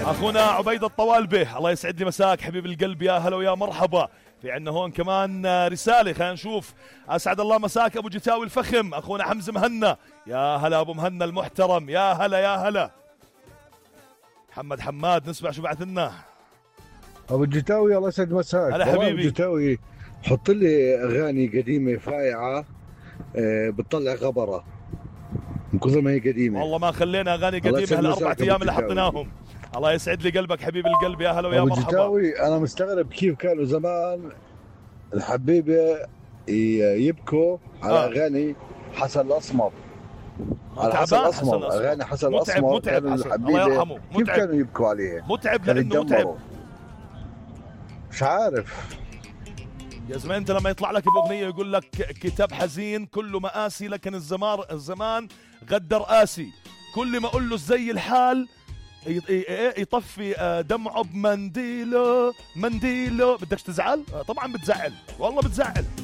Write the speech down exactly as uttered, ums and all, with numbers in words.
اخونا عبيد الطوالبه، الله يسعد لي مساك حبيب القلب، يا هلا ويا مرحبا. في عندنا هون كمان رساله، خلينا نشوف. اسعد الله مساك ابو جتاوي الفخم، اخونا حمزه مهنا، يا هلا ابو مهنا المحترم، يا هلا يا هلا. محمد حماد، نسمع شو بعث لنا. ابو الجتاوي الله يسعد مساك. هلا حبيبي. ابو الجتاوي حط لي اغاني قديمه فايعه، أه بتطلع غبره من كثر ما هي قديمه. والله ما خلينا اغاني قديمه هالاربع ايام اللي حطيناهم. الله يسعد لي قلبك حبيب القلب، يا هلا ويا ابو مرحبا. الجتاوي انا مستغرب كيف كانوا زمان الحبيبه يبكوا على آه. اغاني حسن الاسمر. على حسن تعبان الاسمر، حسن الأسمر. اغاني حسن متعب الاسمر متعب كانوا حسن، الله الحبيبه يرحمه. كيف متعب كانوا يبكوا عليها؟ متعب كانوا لانه متعب. يتدمروا. مش عارف يا زلمه، انت لما يطلع لك باغنيه يقول لك كتاب حزين كله مآسي، لكن الزمان الزمان غدر قاسي. كل ما اقول له زي الحال يطفي دمعه بمنديله منديله. بدكش تزعل؟ طبعا بتزعل، والله بتزعل.